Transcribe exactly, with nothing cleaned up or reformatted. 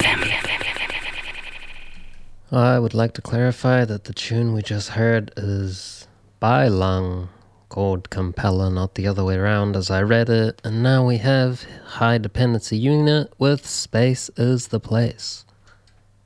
I would like to clarify that the tune we just heard is by Lung, called Compella, not the other way around as I read it. And now we have High Dependency Unit with Space is the Place.